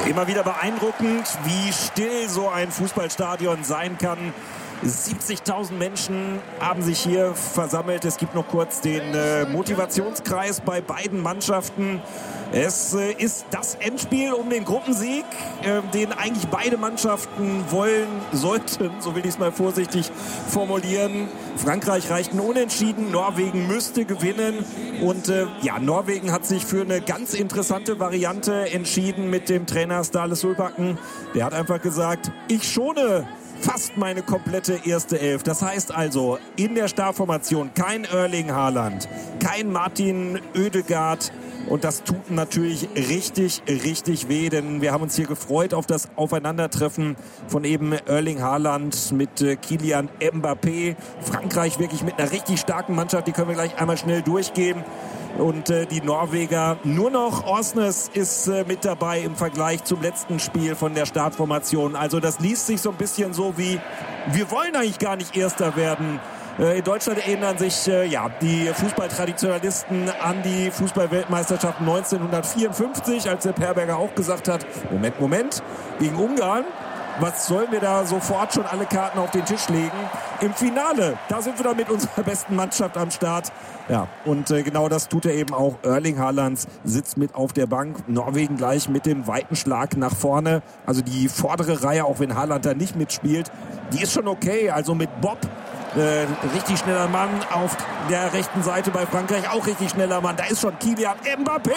Immer wieder beeindruckend, wie still so ein Fußballstadion sein kann. 70.000 Menschen haben sich hier versammelt. Es gibt noch kurz den Motivationskreis bei beiden Mannschaften. Es ist das Endspiel um den Gruppensieg, den eigentlich beide Mannschaften wollen sollten, so will ich es mal vorsichtig formulieren. Frankreich reicht ein Unentschieden, Norwegen müsste gewinnen und Norwegen hat sich für eine ganz interessante Variante entschieden mit dem Trainer Ståle Solbakken. Der hat einfach gesagt, ich schone fast meine komplette erste Elf. Das heißt also, in der Startformation kein Erling Haaland, kein Martin Ødegaard. Und das tut natürlich richtig, richtig weh, denn wir haben uns hier gefreut auf das Aufeinandertreffen von eben Erling Haaland mit Kylian Mbappé. Frankreich wirklich mit einer richtig starken Mannschaft, die können wir gleich einmal schnell durchgehen. Und die Norweger, nur noch Åsnes ist mit dabei im Vergleich zum letzten Spiel von der Startformation. Also das liest sich so ein bisschen so wie, wir wollen eigentlich gar nicht Erster werden. In Deutschland erinnern sich die Fußballtraditionalisten an die Fußballweltmeisterschaft 1954, als der Perberger auch gesagt hat, Moment, gegen Ungarn. Was sollen wir da sofort schon alle Karten auf den Tisch legen? Im Finale, da sind wir dann mit unserer besten Mannschaft am Start. Ja, und genau das tut er eben auch. Erling Haaland sitzt mit auf der Bank. Norwegen gleich mit dem weiten Schlag nach vorne. Also die vordere Reihe, auch wenn Haaland da nicht mitspielt, die ist schon okay. Also mit Bob, richtig schneller Mann auf der rechten Seite bei Frankreich, auch richtig schneller Mann. Da ist schon Kylian Mbappé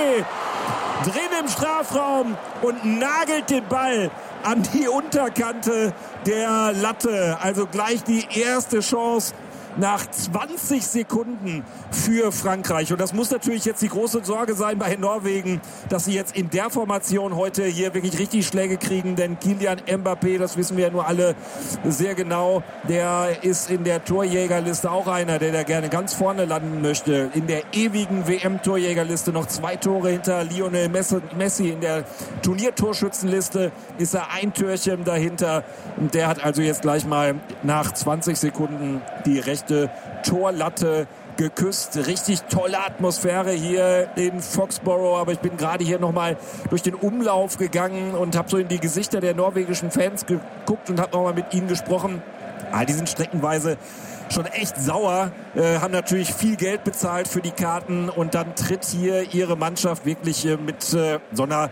drin im Strafraum und nagelt den Ball an die Unterkante der Latte. Also gleich die erste Chance nach 20 Sekunden für Frankreich. Und das muss natürlich jetzt die große Sorge sein bei Norwegen, dass sie jetzt in der Formation heute hier wirklich richtig Schläge kriegen. Denn Kylian Mbappé, das wissen wir ja nur alle sehr genau, der ist in der Torjägerliste auch einer, der da gerne ganz vorne landen möchte. In der ewigen WM-Torjägerliste noch 2 Tore hinter Lionel Messi. In der Turniertorschützenliste ist er ein Türchen dahinter. Und der hat also jetzt gleich mal nach 20 Sekunden die rechte Torlatte geküsst. Richtig tolle Atmosphäre hier in Foxborough, aber ich bin gerade hier nochmal durch den Umlauf gegangen und habe so in die Gesichter der norwegischen Fans geguckt und habe nochmal mit ihnen gesprochen. Die sind streckenweise schon echt sauer, haben natürlich viel Geld bezahlt für die Karten und dann tritt hier ihre Mannschaft wirklich mit so einer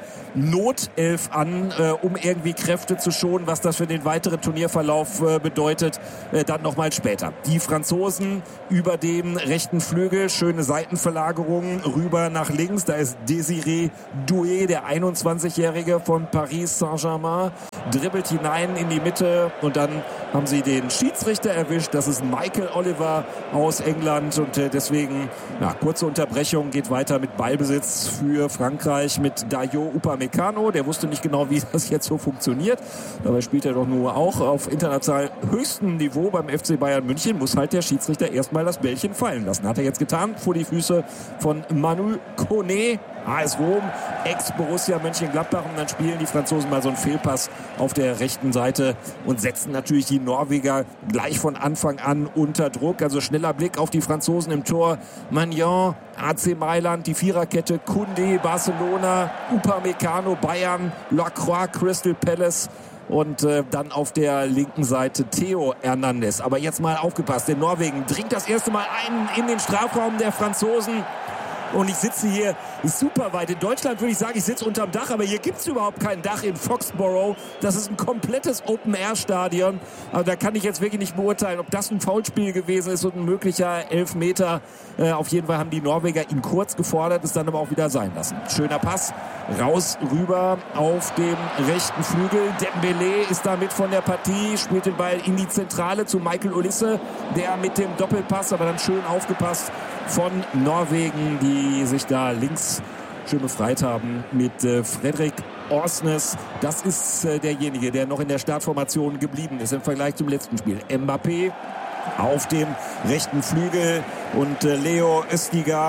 Notelf an, um irgendwie Kräfte zu schonen, was das für den weiteren Turnierverlauf bedeutet, dann nochmal später. Die Franzosen über dem rechten Flügel, schöne Seitenverlagerung rüber nach links, da ist Désiré Doué, der 21-Jährige von Paris Saint-Germain, dribbelt hinein in die Mitte und dann haben sie den Schiedsrichter erwischt, das ist Michael Oliver aus England und deswegen, kurze Unterbrechung, geht weiter mit Ballbesitz für Frankreich mit Dayo Upamecano. Der wusste nicht genau, wie das jetzt so funktioniert. Dabei spielt er doch nur auch auf international höchstem Niveau beim FC Bayern München. Muss halt der Schiedsrichter erstmal das Bällchen fallen lassen. Hat er jetzt getan, vor die Füße von Manu Koné. AS Rom, Ex-Borussia Mönchengladbach und dann spielen die Franzosen mal so einen Fehlpass auf der rechten Seite und setzen natürlich die Norweger gleich von Anfang an unter Druck. Also schneller Blick auf die Franzosen im Tor. Magnan, AC Mailand, die Viererkette, Koundé, Barcelona, Upamecano, Bayern, Lacroix, Crystal Palace. Und dann auf der linken Seite Theo Hernandez. Aber jetzt mal aufgepasst, denn Norwegen dringt das erste Mal ein in den Strafraum der Franzosen. Und ich sitze hier super weit. In Deutschland würde ich sagen, ich sitze unterm Dach, aber hier gibt es überhaupt kein Dach in Foxborough. Das ist ein komplettes Open-Air-Stadion. Aber da kann ich jetzt wirklich nicht beurteilen, ob das ein Foulspiel gewesen ist und ein möglicher Elfmeter. Auf jeden Fall haben die Norweger ihn kurz gefordert, es dann aber auch wieder sein lassen. Schöner Pass, raus, rüber auf dem rechten Flügel. Dembélé ist damit von der Partie, spielt den Ball in die Zentrale zu Michael Olise, der mit dem Doppelpass, aber dann schön aufgepasst von Norwegen, die sich da links schön befreit haben mit Fredrik Åsnes. Das ist derjenige, der noch in der Startformation geblieben ist im Vergleich zum letzten Spiel. Mbappé auf dem rechten Flügel und Leo Østigard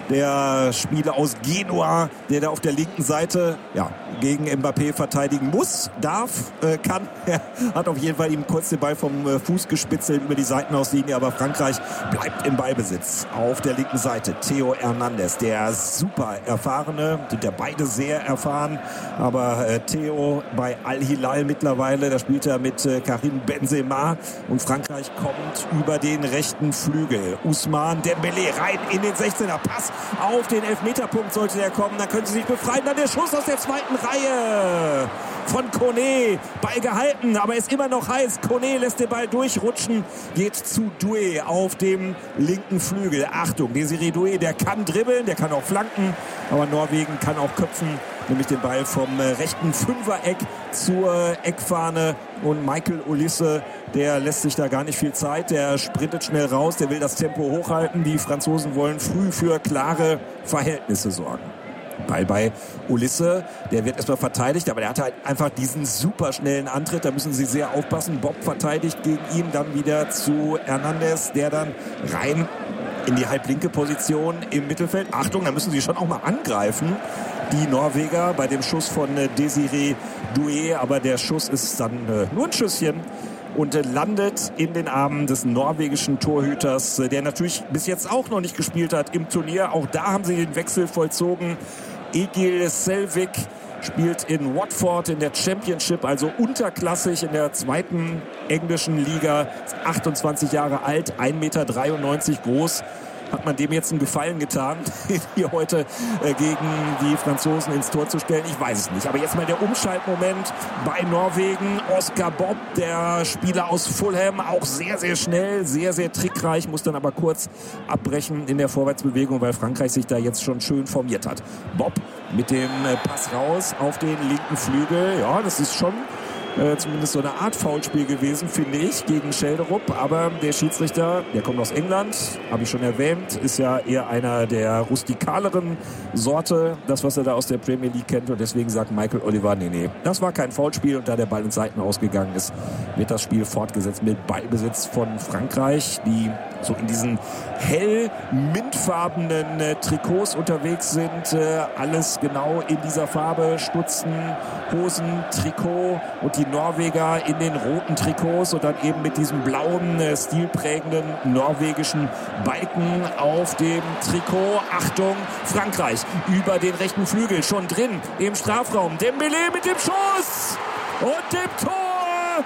der Spieler aus Genua, der da auf der linken Seite gegen Mbappé verteidigen muss, darf, kann. Er hat auf jeden Fall ihm kurz den Ball vom Fuß gespitzelt über die Seitenauslinie, aber Frankreich bleibt im Ballbesitz auf der linken Seite. Theo Hernandez, der super erfahrene, sind ja beide sehr erfahren, aber Theo bei Al-Hilal mittlerweile, da spielt er mit Karim Benzema und Frankreich kommt über den rechten Flügel. Ousmane Dembélé rein in den 16er, Pass auf den Elfmeterpunkt sollte der kommen, dann können sie sich befreien, dann der Schuss aus der zweiten Reihe von Koné, Ball gehalten, aber ist immer noch heiß. Koné lässt den Ball durchrutschen, geht zu Doué auf dem linken Flügel. Achtung, Désiré Doué, der kann dribbeln, der kann auch flanken, aber Norwegen kann auch köpfen, nämlich den Ball vom rechten Fünfereck zur Eckfahne und Michael Olise, der lässt sich da gar nicht viel Zeit, der sprintet schnell raus, der will das Tempo hochhalten. Die Franzosen wollen früh für klare Verhältnisse sorgen. Ball bei Olise, der wird erstmal verteidigt, aber der hat halt einfach diesen super schnellen Antritt, da müssen sie sehr aufpassen. Bob verteidigt gegen ihn, dann wieder zu Hernandez, der dann rein in die halblinke Position im Mittelfeld. Achtung, da müssen sie schon auch mal angreifen, die Norweger, bei dem Schuss von Désiré Doué, aber der Schuss ist dann nur ein Schüsschen und landet in den Armen des norwegischen Torhüters, der natürlich bis jetzt auch noch nicht gespielt hat im Turnier. Auch da haben sie den Wechsel vollzogen. Egil Selvik spielt in Watford in der Championship, also unterklassig in der zweiten englischen Liga. Ist 28 Jahre alt, 1,93 Meter groß. Hat man dem jetzt einen Gefallen getan, hier heute gegen die Franzosen ins Tor zu stellen? Ich weiß es nicht. Aber jetzt mal der Umschaltmoment bei Norwegen. Oscar Bob, der Spieler aus Fulham, auch sehr, sehr schnell, sehr, sehr trickreich, muss dann aber kurz abbrechen in der Vorwärtsbewegung, weil Frankreich sich da jetzt schon schön formiert hat. Bob mit dem Pass raus auf den linken Flügel. Ja, das ist schon zumindest so eine Art Foulspiel gewesen, finde ich, gegen Schelderup. Aber der Schiedsrichter, der kommt aus England, habe ich schon erwähnt, ist ja eher einer der rustikaleren Sorte, das, was er da aus der Premier League kennt. Und deswegen sagt Michael Oliver, nee, das war kein Foulspiel. Und da der Ball ins Seiten ausgegangen ist, wird das Spiel fortgesetzt mit Ballbesitz von Frankreich, die so in diesen hell mintfarbenen Trikots unterwegs sind. Alles genau in dieser Farbe. Stutzen, Hosen, Trikot und die Norweger in den roten Trikots und dann eben mit diesem blauen, stilprägenden norwegischen Balken auf dem Trikot. Achtung, Frankreich über den rechten Flügel, schon drin im Strafraum. Dembélé mit dem Schuss und dem Tor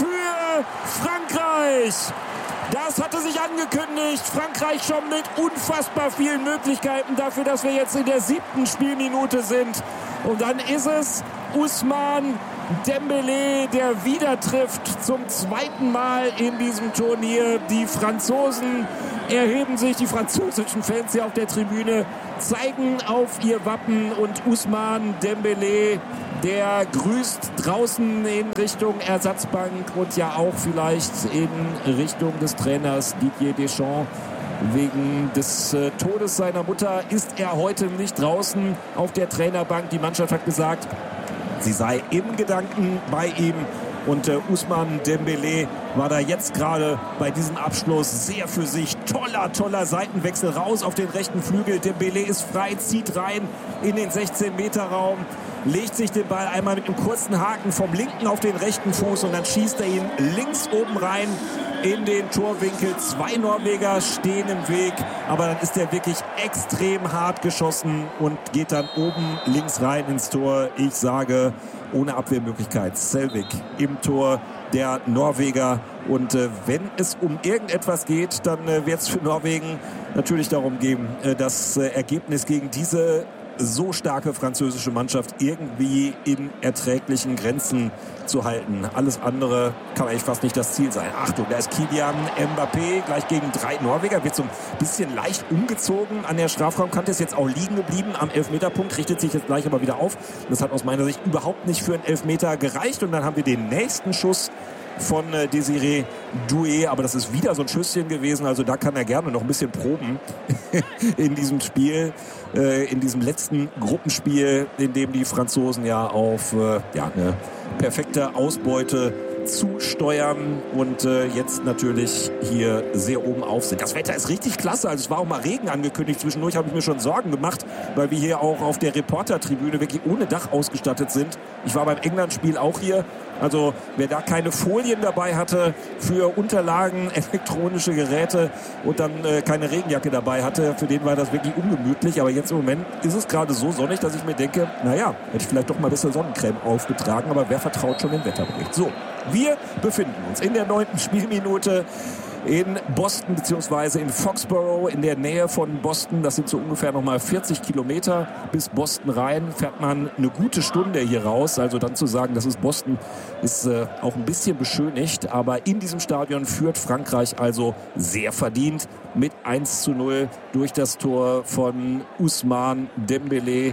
für Frankreich. Das hatte sich angekündigt. Frankreich schon mit unfassbar vielen Möglichkeiten dafür, dass wir jetzt in der 7. Spielminute sind. Und dann ist es Ousmane Dembélé, der wieder trifft zum zweiten Mal in diesem Turnier. Die Franzosen erheben sich, die französischen Fans hier auf der Tribüne zeigen auf ihr Wappen und Ousmane Dembélé, der grüßt draußen in Richtung Ersatzbank und ja auch vielleicht in Richtung des Trainers Didier Deschamps. Wegen des Todes seiner Mutter ist er heute nicht draußen auf der Trainerbank. Die Mannschaft hat gesagt, sie sei im Gedanken bei ihm. Und Ousmane Dembélé war da jetzt gerade bei diesem Abschluss sehr für sich. Toller Seitenwechsel raus auf den rechten Flügel. Dembélé ist frei, zieht rein in den 16-Meter-Raum, legt sich den Ball einmal mit einem kurzen Haken vom linken auf den rechten Fuß und dann schießt er ihn links oben rein in den Torwinkel. 2 Norweger stehen im Weg, aber dann ist er wirklich extrem hart geschossen und geht dann oben links rein ins Tor. Ich sage, ohne Abwehrmöglichkeit. Selvik im Tor der Norweger. Und wenn es um irgendetwas geht, dann wird es für Norwegen natürlich darum gehen, das Ergebnis gegen diese so starke französische Mannschaft irgendwie in erträglichen Grenzen zu halten. Alles andere kann eigentlich fast nicht das Ziel sein. Achtung, da ist Kylian Mbappé gleich gegen 3 Norweger. Wird so ein bisschen leicht umgezogen an der Strafraumkante. Ist jetzt auch liegen geblieben am Elfmeterpunkt. Richtet sich jetzt gleich aber wieder auf. Das hat aus meiner Sicht überhaupt nicht für einen Elfmeter gereicht. Und dann haben wir den nächsten Schuss von Désiré Doué, aber das ist wieder so ein Schüsschen gewesen, also da kann er gerne noch ein bisschen proben in diesem Spiel, in diesem letzten Gruppenspiel, in dem die Franzosen ja auf eine perfekte Ausbeute zusteuern und jetzt natürlich hier sehr oben auf sind. Das Wetter ist richtig klasse, also es war auch mal Regen angekündigt. Zwischendurch habe ich mir schon Sorgen gemacht, weil wir hier auch auf der Reportertribüne wirklich ohne Dach ausgestattet sind. Ich war beim England-Spiel auch hier. Also wer da keine Folien dabei hatte für Unterlagen, elektronische Geräte und dann keine Regenjacke dabei hatte, für den war das wirklich ungemütlich. Aber jetzt im Moment ist es gerade so sonnig, dass ich mir denke, naja, hätte ich vielleicht doch mal ein bisschen Sonnencreme aufgetragen, aber wer vertraut schon dem Wetterbericht? So, wir befinden uns in der 9. Spielminute in Boston bzw. in Foxborough in der Nähe von Boston. Das sind so ungefähr nochmal 40 Kilometer bis Boston rein. Fährt man eine gute Stunde hier raus. Also dann zu sagen, das ist Boston, ist auch ein bisschen beschönigt. Aber in diesem Stadion führt Frankreich also sehr verdient mit 1:0 durch das Tor von Ousmane Dembélé,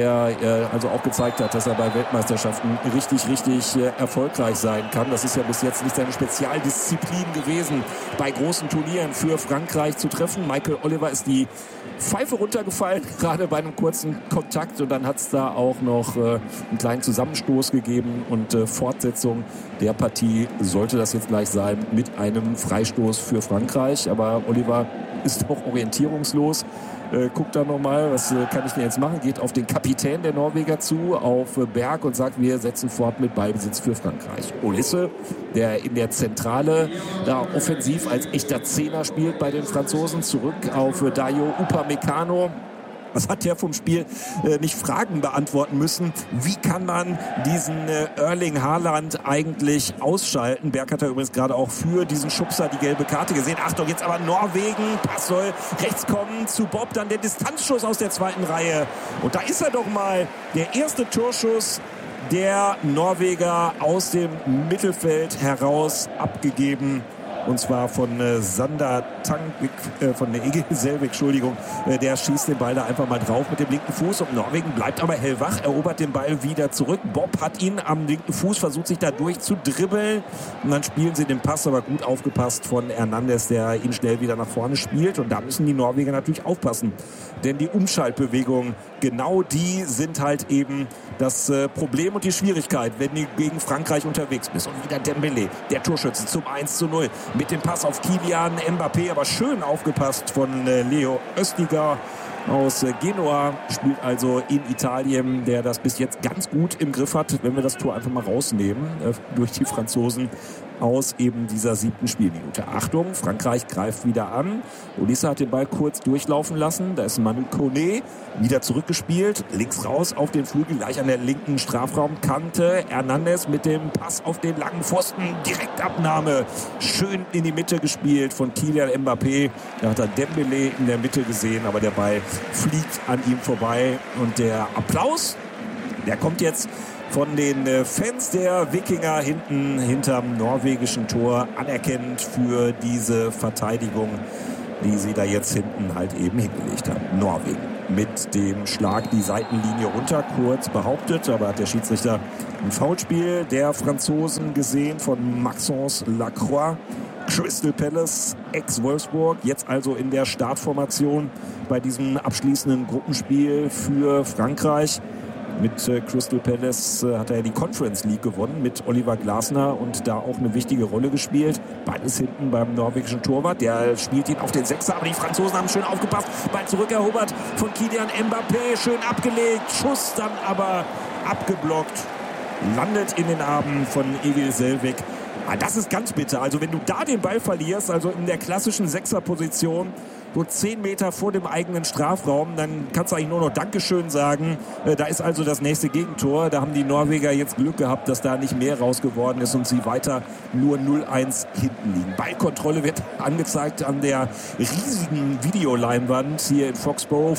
der also auch gezeigt hat, dass er bei Weltmeisterschaften richtig erfolgreich sein kann. Das ist ja bis jetzt nicht seine Spezialdisziplin gewesen, bei großen Turnieren für Frankreich zu treffen. Michael Oliver ist die Pfeife runtergefallen, gerade bei einem kurzen Kontakt, und dann hat es da auch noch einen kleinen Zusammenstoß gegeben und Fortsetzung der Partie sollte das jetzt gleich sein mit einem Freistoß für Frankreich, aber Oliver ist auch orientierungslos. Guckt da nochmal, was kann ich denn jetzt machen? Geht auf den Kapitän der Norweger zu, auf Berg, und sagt, wir setzen fort mit Ballbesitz für Frankreich. Olisse, der in der Zentrale da offensiv als echter Zehner spielt bei den Franzosen, zurück auf Dayo Upamecano. Was hat der vom Spiel nicht Fragen beantworten müssen? Wie kann man diesen Erling Haaland eigentlich ausschalten? Berg hat ja übrigens gerade auch für diesen Schubser die gelbe Karte gesehen. Achtung, jetzt aber Norwegen. Pass soll rechts kommen zu Bob. Dann der Distanzschuss aus der zweiten Reihe. Und da ist er doch mal. Der erste Torschuss der Norweger aus dem Mittelfeld heraus abgegeben. Und zwar von Sander Tangvik, von der Egil Selvik, Entschuldigung. Der schießt den Ball da einfach mal drauf mit dem linken Fuß. Und Norwegen bleibt aber hellwach, erobert den Ball wieder zurück. Bob hat ihn am linken Fuß, versucht sich da durchzudribbeln. Und dann spielen sie den Pass, aber gut aufgepasst von Hernandez, der ihn schnell wieder nach vorne spielt. Und da müssen die Norweger natürlich aufpassen. Denn die Umschaltbewegungen, genau die sind halt eben das Problem und die Schwierigkeit, wenn du gegen Frankreich unterwegs bist. Und wieder Dembélé, der Torschütze zum 1:0 mit dem Pass auf Kylian Mbappé, aber schön aufgepasst von Leo Östiger aus Genua, spielt also in Italien, der das bis jetzt ganz gut im Griff hat, wenn wir das Tor einfach mal rausnehmen, durch die Franzosen aus eben dieser 7. Spielminute. Achtung, Frankreich greift wieder an. Olisse hat den Ball kurz durchlaufen lassen. Da ist Manu Koné wieder zurückgespielt. Links raus auf den Flügel, gleich an der linken Strafraumkante. Hernandez mit dem Pass auf den langen Pfosten. Direktabnahme. Schön in die Mitte gespielt von Kylian Mbappé. Da hat er Dembélé in der Mitte gesehen, aber der Ball fliegt an ihm vorbei. Und der Applaus, der kommt jetzt von den Fans der Wikinger hinten hinterm norwegischen Tor, anerkennend für diese Verteidigung, die sie da jetzt hinten halt eben hingelegt haben. Norwegen mit dem Schlag die Seitenlinie runter, kurz behauptet, aber hat der Schiedsrichter ein Foulspiel der Franzosen gesehen von Maxence Lacroix. Crystal Palace, ex-Wolfsburg, jetzt also in der Startformation bei diesem abschließenden Gruppenspiel für Frankreich. Mit Crystal Palace hat er ja die Conference League gewonnen mit Oliver Glasner und da auch eine wichtige Rolle gespielt. Beides hinten beim norwegischen Torwart. Der spielt ihn auf den Sechser, aber die Franzosen haben schön aufgepasst. Ball zurückerobert von Kylian Mbappé, schön abgelegt. Schuss dann aber abgeblockt. Landet in den Armen von Egil Selvik. Das ist ganz bitter. Also wenn du da den Ball verlierst, also in der klassischen Sechserposition, so 10 Meter vor dem eigenen Strafraum, dann kannst du eigentlich nur noch Dankeschön sagen. Da ist also das nächste Gegentor. Da haben die Norweger jetzt Glück gehabt, dass da nicht mehr raus geworden ist und sie weiter nur 0:1 hinten liegen. Ballkontrolle wird angezeigt an der riesigen Videoleinwand hier in Foxborough.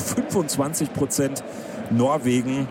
25% Norwegen,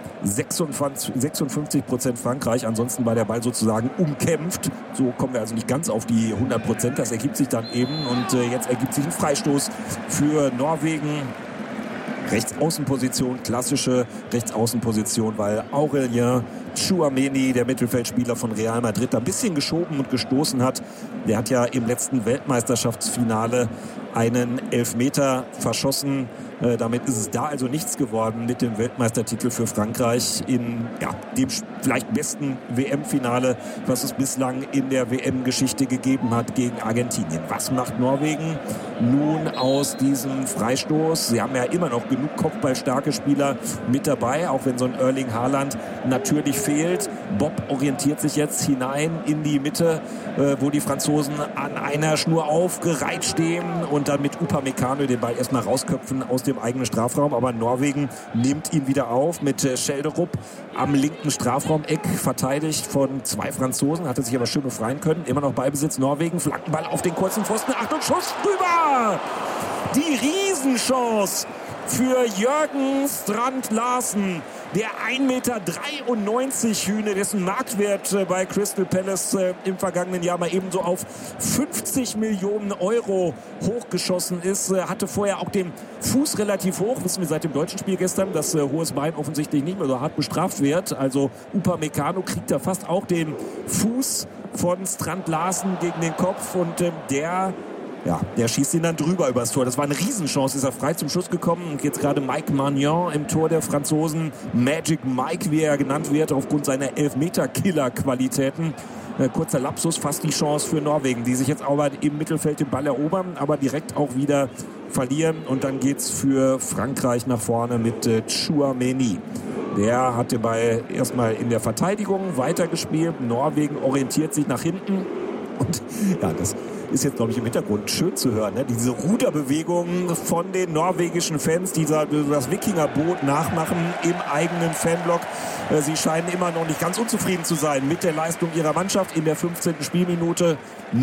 56% Frankreich. Ansonsten war der Ball sozusagen umkämpft. So kommen wir also nicht ganz auf die 100%. Das ergibt sich dann eben. Und jetzt ergibt sich ein Freistoß für Norwegen. Rechtsaußenposition, klassische Rechtsaußenposition, weil Aurelien Tchouaméni, der Mittelfeldspieler von Real Madrid, da ein bisschen geschoben und gestoßen hat. Der hat ja im letzten Weltmeisterschaftsfinale einen Elfmeter verschossen. Damit ist es da also nichts geworden mit dem Weltmeistertitel für Frankreich in dem vielleicht besten WM-Finale, was es bislang in der WM-Geschichte gegeben hat gegen Argentinien. Was macht Norwegen nun aus diesem Freistoß? Sie haben ja immer noch genug kopfballstarke Spieler mit dabei, auch wenn so ein Erling Haaland natürlich fehlt. Bob orientiert sich jetzt hinein in die Mitte, wo die Franzosen an einer Schnur aufgereiht stehen und dann mit Upamecano den Ball erstmal rausköpfen aus dem eigenen Strafraum. Aber Norwegen nimmt ihn wieder auf mit Schelderup am linken Strafraumeck, verteidigt von 2 Franzosen, hatte sich aber schön befreien können. Immer noch Ballbesitz Norwegen, Flankenball auf den kurzen Pfosten. Achtung, Schuss rüber! Die Riesenchance für Jørgen Strand Larsen. Der 1,93 Meter Hühne, dessen Marktwert bei Crystal Palace im vergangenen Jahr mal ebenso auf 50 Millionen Euro hochgeschossen ist. Hatte vorher auch den Fuß relativ hoch. Wissen wir seit dem deutschen Spiel gestern, dass hohes Bein offensichtlich nicht mehr so hart bestraft wird. Also Upamecano kriegt da fast auch den Fuß von Strand Larsen gegen den Kopf und der schießt ihn dann drüber übers Tor. Das war eine Riesenchance, ist er frei zum Schuss gekommen. Und jetzt gerade Mike Maignan im Tor der Franzosen. Magic Mike, wie er genannt wird, aufgrund seiner Elfmeter-Killer-Qualitäten. Kurzer Lapsus, fast die Chance für Norwegen, die sich jetzt aber im Mittelfeld den Ball erobern, aber direkt auch wieder verlieren. Und dann geht's für Frankreich nach vorne mit Tchouaméni. Der hat den Ball erstmal in der Verteidigung weitergespielt. Norwegen orientiert sich nach hinten. Und das ist jetzt, glaube ich, im Hintergrund schön zu hören. Ne? Diese Ruderbewegungen von den norwegischen Fans, die das Wikingerboot nachmachen im eigenen Fanblock. Sie scheinen immer noch nicht ganz unzufrieden zu sein mit der Leistung ihrer Mannschaft in der 15. Spielminute.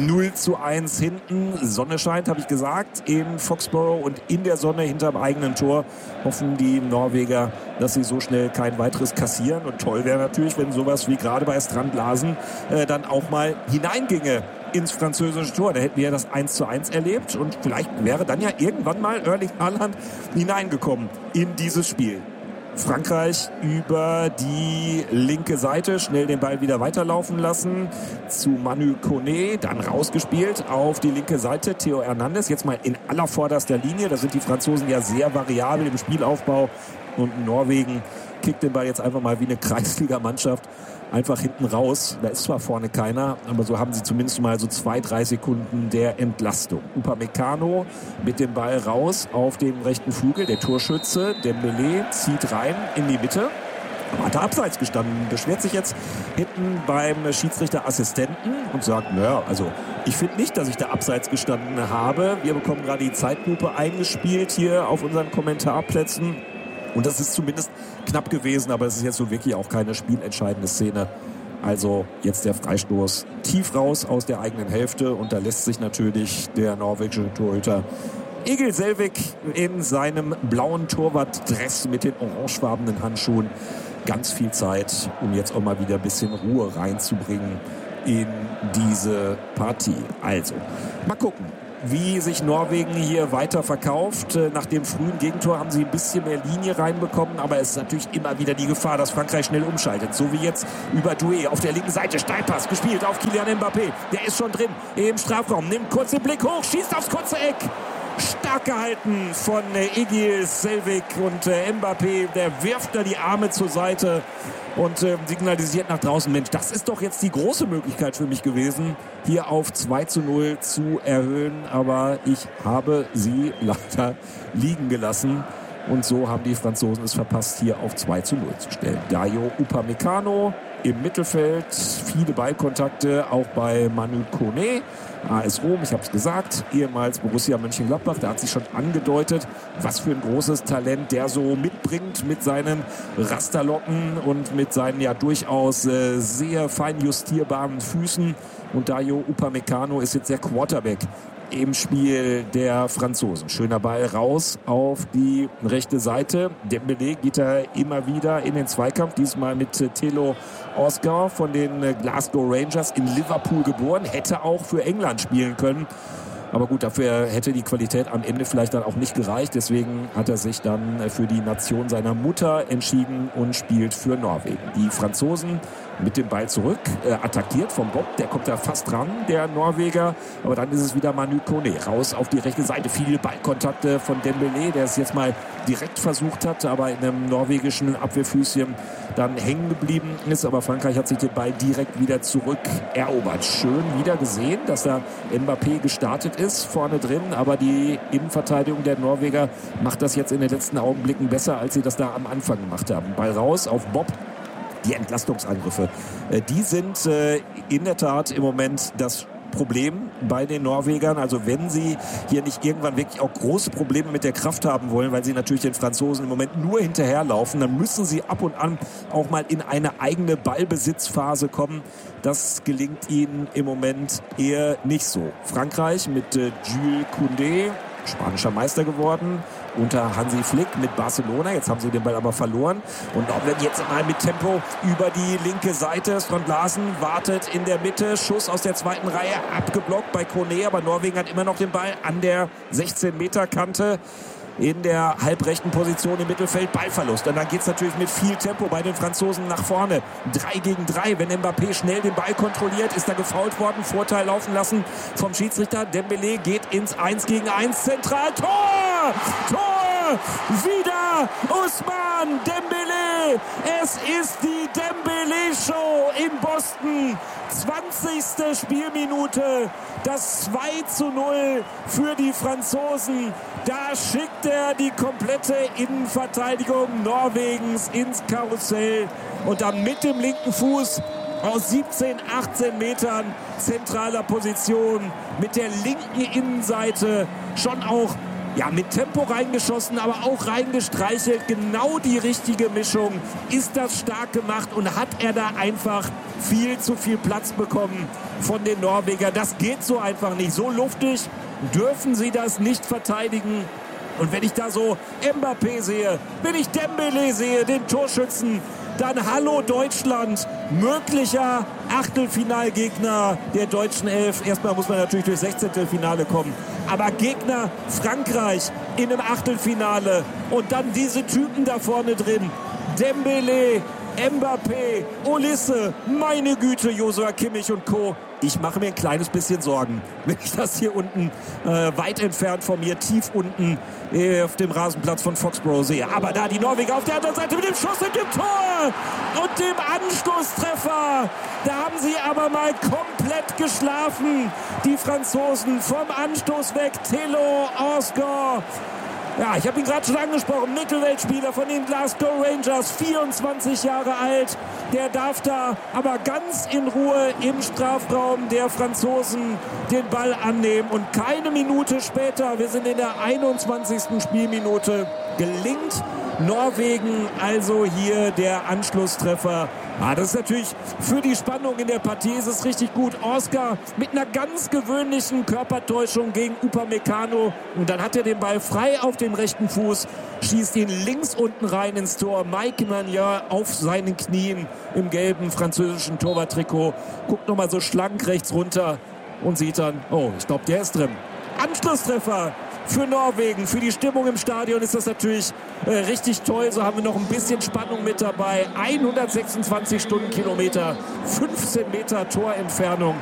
0:1 hinten. Sonne scheint, habe ich gesagt, in Foxborough und in der Sonne hinterm eigenen Tor hoffen die Norweger, dass sie so schnell kein weiteres kassieren. Und toll wäre natürlich, wenn sowas wie gerade bei Strand Larsen dann auch mal hineinginge ins französische Tor. Da hätten wir ja das 1:1 erlebt und vielleicht wäre dann ja irgendwann mal Erling Haaland hineingekommen in dieses Spiel. Frankreich über die linke Seite, schnell den Ball wieder weiterlaufen lassen zu Manu Koné, dann rausgespielt auf die linke Seite, Theo Hernandez, jetzt mal in allervorderster Linie, da sind die Franzosen ja sehr variabel im Spielaufbau und Norwegen kickt den Ball jetzt einfach mal wie eine Kreisliga-Mannschaft einfach hinten raus. Da ist zwar vorne keiner, aber so haben sie zumindest mal so 2-3 Sekunden der Entlastung. Upamecano mit dem Ball raus auf dem rechten Flügel. Der Torschütze Dembélé zieht rein in die Mitte. Aber hat er abseits gestanden. Beschwert sich jetzt hinten beim Schiedsrichterassistenten und sagt, also ich finde nicht, dass ich da abseits gestanden habe. Wir bekommen gerade die Zeitlupe eingespielt hier auf unseren Kommentarplätzen. Und das ist zumindest knapp gewesen, aber es ist jetzt so wirklich auch keine spielentscheidende Szene. Also jetzt der Freistoß tief raus aus der eigenen Hälfte und da lässt sich natürlich der norwegische Torhüter Egil Selvik in seinem blauen Torwartdress mit den orangefarbenen Handschuhen ganz viel Zeit, um jetzt auch mal wieder ein bisschen Ruhe reinzubringen in diese Partie. Also, mal gucken, wie sich Norwegen hier weiter verkauft. Nach dem frühen Gegentor haben sie ein bisschen mehr Linie reinbekommen, aber es ist natürlich immer wieder die Gefahr, dass Frankreich schnell umschaltet. So wie jetzt über Doué auf der linken Seite. Steilpass gespielt auf Kylian Mbappé. Der ist schon drin im Strafraum, nimmt kurz den Blick hoch, schießt aufs kurze Eck. Stark gehalten von Egil Selvik und Mbappé, der wirft da die Arme zur Seite und signalisiert nach draußen, Mensch, das ist doch jetzt die große Möglichkeit für mich gewesen, hier auf 2:0 zu erhöhen, aber ich habe sie leider liegen gelassen und so haben die Franzosen es verpasst, hier auf 2:0 zu stellen. Dayo Upamecano im Mittelfeld, viele Ballkontakte, auch bei Manu Koné. AS Rom, ich habe es gesagt, ehemals Borussia Mönchengladbach, da hat sich schon angedeutet, was für ein großes Talent der so mitbringt mit seinen Rasterlocken und mit seinen ja durchaus sehr fein justierbaren Füßen. Und Dayo Upamecano ist jetzt der Quarterback im Spiel der Franzosen. Schöner Ball raus auf die rechte Seite. Dembélé geht da immer wieder in den Zweikampf, diesmal mit Thilo Oscar von den Glasgow Rangers, in Liverpool geboren, hätte auch für England spielen können. Aber gut, dafür hätte die Qualität am Ende vielleicht dann auch nicht gereicht. Deswegen hat er sich dann für die Nation seiner Mutter entschieden und spielt für Norwegen. Die Franzosen mit dem Ball zurück, attackiert vom Bob, der kommt da fast dran, der Norweger, aber dann ist es wieder Manu Kone, raus auf die rechte Seite, viele Ballkontakte von Dembélé, der es jetzt mal direkt versucht hat, aber in einem norwegischen Abwehrfüßchen dann hängen geblieben ist, aber Frankreich hat sich den Ball direkt wieder zurück erobert. Schön wieder gesehen, dass da Mbappé gestartet ist, vorne drin, aber die Innenverteidigung der Norweger macht das jetzt in den letzten Augenblicken besser, als sie das da am Anfang gemacht haben. Ball raus auf Bob. Die Entlastungsangriffe, die sind in der Tat im Moment das Problem bei den Norwegern. Also wenn sie hier nicht irgendwann wirklich auch große Probleme mit der Kraft haben wollen, weil sie natürlich den Franzosen im Moment nur hinterherlaufen, dann müssen sie ab und an auch mal in eine eigene Ballbesitzphase kommen. Das gelingt ihnen im Moment eher nicht so. Frankreich mit Jules Koundé, spanischer Meister geworden, unter Hansi Flick mit Barcelona. Jetzt haben sie den Ball aber verloren. Und Norwegen jetzt mal mit Tempo über die linke Seite. Strand Larsen wartet in der Mitte. Schuss aus der zweiten Reihe, abgeblockt bei Kone. Aber Norwegen hat immer noch den Ball an der 16-Meter-Kante. In der halbrechten Position im Mittelfeld, Ballverlust. Und dann geht es natürlich mit viel Tempo bei den Franzosen nach vorne. 3 gegen 3. Wenn Mbappé schnell den Ball kontrolliert, ist er gefoult worden. Vorteil laufen lassen vom Schiedsrichter. Dembélé geht ins 1 gegen 1 zentral. Tor! Tor! Wieder Ousmane Dembélé. Es ist die Dembélé-Show in Boston. 20. Spielminute. Das 2:0 für die Franzosen. Da schickt er die komplette Innenverteidigung Norwegens ins Karussell. Und dann mit dem linken Fuß aus 17, 18 Metern zentraler Position mit der linken Innenseite schon auch mit Tempo reingeschossen, aber auch reingestreichelt. Genau die richtige Mischung. Ist das stark gemacht und hat er da einfach viel zu viel Platz bekommen von den Norwegern. Das geht so einfach nicht. So luftig dürfen sie das nicht verteidigen. Und wenn ich da so Mbappé sehe, wenn ich Dembélé sehe, den Torschützen, dann hallo Deutschland, möglicher Achtelfinalgegner der deutschen Elf. Erstmal muss man natürlich durch 16. Finale kommen. Aber Gegner Frankreich in einem Achtelfinale und dann diese Typen da vorne drin. Dembélé, Mbappé, Olise, meine Güte, Joshua Kimmich und Co. Ich mache mir ein kleines bisschen Sorgen, wenn ich das hier unten, weit entfernt von mir, tief unten auf dem Rasenplatz von Foxborough sehe. Aber da die Norweger auf der anderen Seite mit dem Schuss und dem Tor und dem Anstoßtreffer. Da haben sie aber mal komplett geschlafen, die Franzosen. Vom Anstoß weg, Thilo Osgor. Ja, ich habe ihn gerade schon angesprochen, Mittelweltspieler von den Glasgow Rangers, 24 Jahre alt. Der darf da aber ganz in Ruhe im Strafraum der Franzosen den Ball annehmen. Und keine Minute später, wir sind in der 21. Spielminute, gelingt Norwegen also hier der Anschlusstreffer. Das ist natürlich für die Spannung in der Partie ist es richtig gut. Oscar mit einer ganz gewöhnlichen Körpertäuschung gegen Upamecano. Und dann hat er den Ball frei auf dem rechten Fuß, schießt ihn links unten rein ins Tor. Mike Maignan auf seinen Knien im gelben französischen Torwarttrikot. Guckt nochmal so schlank rechts runter und sieht dann, ich glaube, der ist drin. Anschlusstreffer für Norwegen. Für die Stimmung im Stadion ist das natürlich richtig toll. So haben wir noch ein bisschen Spannung mit dabei. 126 Stundenkilometer, 15 Meter Torentfernung.